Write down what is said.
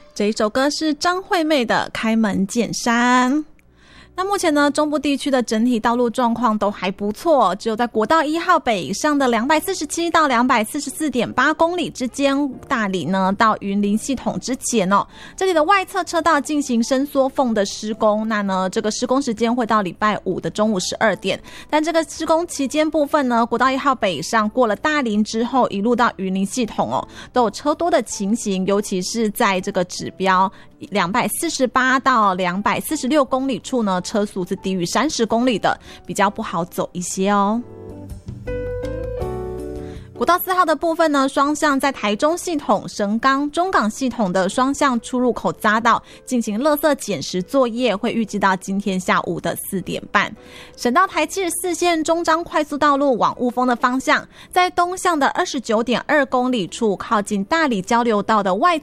这一首歌是张惠妹的《开门见山》。那目前呢，中部地区的整体道路状况都还不错，只有在国道1号北上的247到244.8公里之间，大里呢到云林系统之前哦，这里的外侧车道进行伸缩缝的施工，那呢这个施工时间会到礼拜5的中午12点，但这个施工期间部分呢，国道1号北上过了大林之后，一路到云林系统哦，都有车多的情形，尤其是在这个指标248到246公里处呢，车速是低于30公里的，比较不好走一些哦。国道4号的部分呢，双向在台中系统、神冈、中港系统的双向出入口匝道进行垃圾捡拾作业，会预计到今天下午的4点半。省道台74线中彰快速道路往雾峰的方向，在东向的29.2公里处，靠近大里交流道的外